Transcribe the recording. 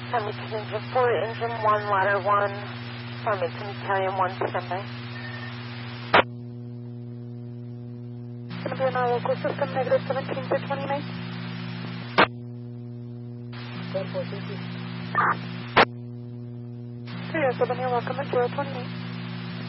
Farmington Engine 4, Engine 1, Ladder 1, Farmington Italian 1, standby. Going to be on our local system, negative 17 for 29. 307, you're welcome at 028.